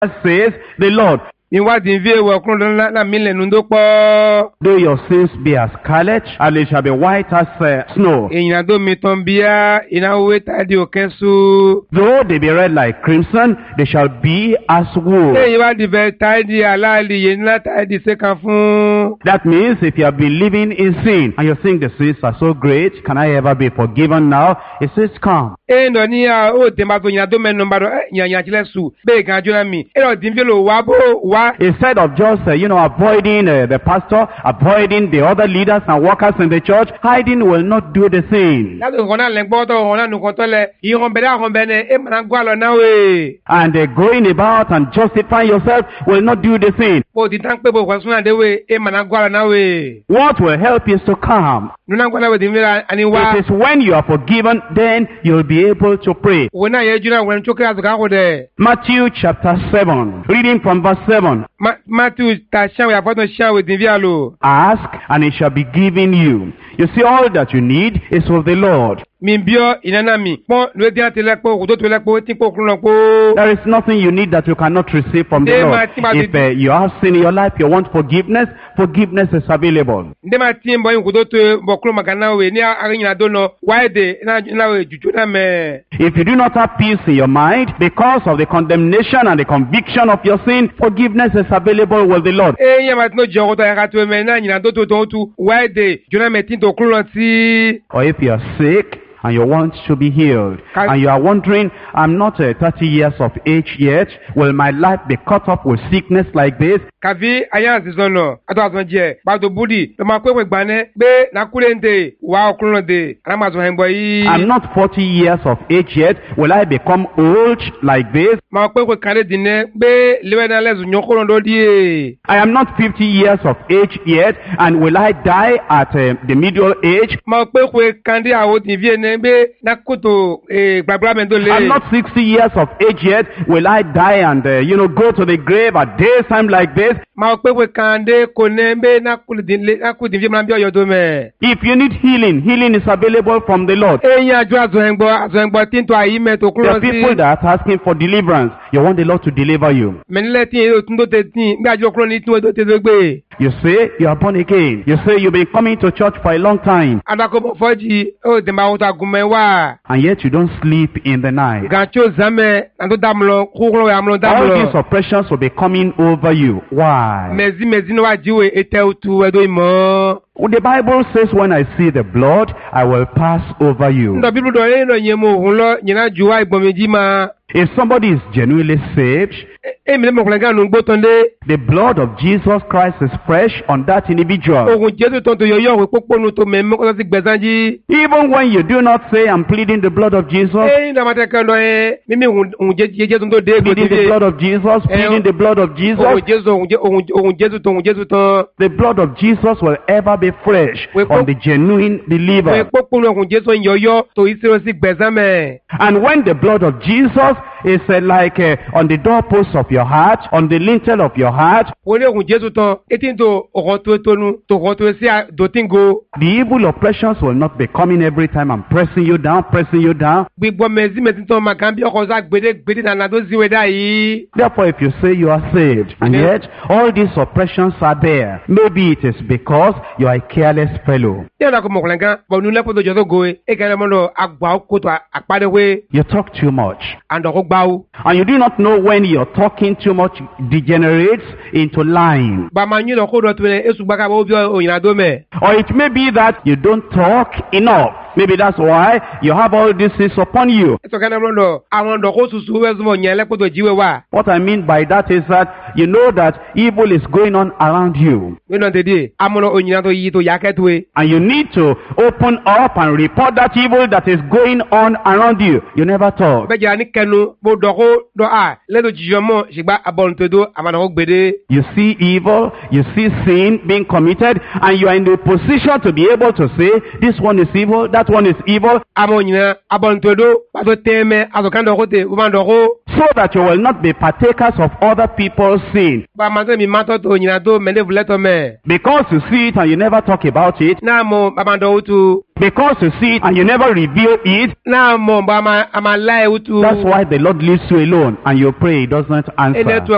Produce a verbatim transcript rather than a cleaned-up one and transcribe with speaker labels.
Speaker 1: says the Lord.
Speaker 2: Ìwádìí ń fi èèwọ̀ ọkùnrin náà mílẹ̀ nù tó pọ̀.
Speaker 1: Though your sins be as scarlet, and they shall be white as uh, snow.
Speaker 2: Èyàn tó mi tán bíyá ìnáwó tàdí òkè sú.
Speaker 1: Though they be red like crimson, they shall be as wool.
Speaker 2: Èyí wá dìbẹ̀ tàdí aláàlì yìí ńlá tàdí sékan fún.
Speaker 1: That means if you have been living in sin, and you think the sins are so great, can I ever be forgiven now? It says, come.
Speaker 2: Èyí lọ ní ó tèmá tó yàn tó mẹ́nu bá yàn tilẹ̀ sùn bẹ́ẹ̀ kan jóná mi. Èyí lọ dín fílò wá bó wá.
Speaker 1: Instead of just, uh, you know, avoiding uh, the pastor, avoiding the other leaders and workers in the church, hiding will not do the same.
Speaker 2: Láti ọ̀kan náà lẹ́gbọ́ tó ọ̀kan náà nùkan tó lẹ̀, ìhàn bẹ̀rẹ̀ àwọn bẹ̀rẹ̀ ẹ̀ máa gbọ́ àlọ́ náà wẹ̀.
Speaker 1: And uh, going about and justifying yourself will not do the same.
Speaker 2: Bó ti tán pé bó kọ̀ sún àdéwé, ẹ̀ máa gbọ́ àlọ́ náà wẹ̀.
Speaker 1: What will help is to come.
Speaker 2: Nuna gbọ́dọ̀ wẹ̀ tí ń fẹ́ra ẹni wá.
Speaker 1: It is when you are forgiven, then you'll be able to pray.
Speaker 2: Wọ́n náà yẹ jùlọ wẹ̀ ní tókè àtùkà kò dẹ̀.
Speaker 1: Matthew chapter seven, reading from verse seven.
Speaker 2: Matthew ta ṣáwé àfọ́tún ṣáwé tí ń fi àlò.
Speaker 1: Ask, and it shall be given you. You see, all that you need is of the Lord.
Speaker 2: Mi bio inana mi. Pon lo di ati lepo, ko to to lepo, ti po kun lepo.
Speaker 1: There is nothing you need that you cannot receive from the Lord. If uh, you have sin in your life, you want forgiveness, forgiveness is available.
Speaker 2: Nde ma ti mbo yin ko to to bo kun magana we ni arin na do no. Why de na na we juju na me.
Speaker 1: If you do not have peace in your mind because of the condemnation and the conviction of your sin, forgiveness is available with the Lord.
Speaker 2: Eh ya ma no jogo to ya ka to me na yin na do to to tu. Why de juna me tin to kun ti.
Speaker 1: Or if you are sick and you want to be healed, Can and you are wondering, I'm not uh, thirty years of age yet, will my life be cut off with sickness like this?
Speaker 2: Kavi ayan sisono ato aso je ba to budi to ma kwe gbane be na kulente wa okunro de amazo hembo yi.
Speaker 1: I'm not forty years of age yet, will I become old like this?
Speaker 2: Ma kwe kwe kare dine be lewe na lezu nyokoro ndo die.
Speaker 1: I am not fifty years of age yet, and will I die at uh, the middle age?
Speaker 2: Ma kwe kwe kandi awo ti vie ne be na kuto eh gbagba mendo le.
Speaker 1: I'm not sixty years of age yet, will I die and uh, you know go to the grave at days time like this?
Speaker 2: Ma pe we kande konembe na kulidin na kudin mla bi oyodo me.
Speaker 1: If you need healing, healing is available from the Lord.
Speaker 2: Eyin ajo azo engbo azo engbo tinto ayi me to kuro si.
Speaker 1: There are people that are asking for deliverance. You want the Lord to deliver you.
Speaker 2: Menile tin o tun do te tin gba ajo kuro ni tun o do te gbe.
Speaker 1: You say you are born again. You say you've been coming to church for a long time.
Speaker 2: Adako bo foji o de ma uta gume wa.
Speaker 1: And yet you don't sleep in the night.
Speaker 2: Gancho zame ando damlo kuro amlo damlo.
Speaker 1: All these oppressions will be coming over you. Why?
Speaker 2: Mezi mezi no ajiwe ete utu edo imo.
Speaker 1: Well, the Bible says, when I see the blood, I will pass over you.
Speaker 2: Ndo Bible do eno nyemo hunlo nyina juwa igbomeji ma.
Speaker 1: If somebody is genuinely saved, the blood of Jesus Christ is fresh on that individual. Even when you do not say, I'm pleading the blood of Jesus, pleading the blood of Jesus, pleading the blood of Jesus, the blood of Jesus will ever be fresh on the genuine believer. And when the blood of Jesus is uh, like uh, on the doorpost of your heart, on the lintel of your heart, the evil oppressions will not be coming every time I'm pressing you down, pressing you down. Therefore, if you say you are saved, and yet all these oppressions are there, maybe it is because you are a careless fellow. You talk too much. And you do not know when your talking too much degenerates into lying. Or it may be that you don't talk enough. Maybe that's why you have all these things upon you. What I mean by that is that you know that evil is going on around you. And you need to open up and report that evil that is going on around you. You never talk. You see evil, you see sin being committed, and you are in the position to be able to say, this one is evil, that one is evil, so that you will not be partakers of other people's sin. Because you see it and you never talk about it. Because you see it and you never reveal it. That's why the Lord leaves you alone and you pray, He does not answer.